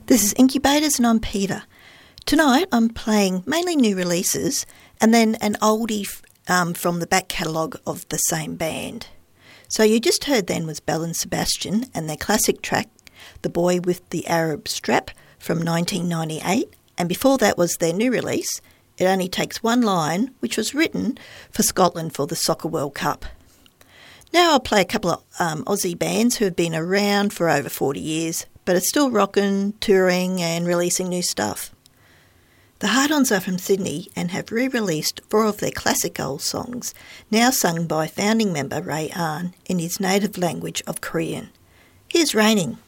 This is Incubators and I'm Peter. Tonight I'm playing mainly new releases and then an oldie from the back catalogue of the same band. So you just heard then was Belle and Sebastian and their classic track, The Boy with the Arab Strap from 1998, and before that was their new release, It Only Takes One Line, which was written for Scotland for the Soccer World Cup. Now I'll play a couple of Aussie bands who have been around for over 40 years, but are still rocking, touring and releasing new stuff. The Hard-Ons are from Sydney and have re-released 4 of their classic old songs, now sung by founding member Ray Ahn in his native language of Korean. Here's Raining.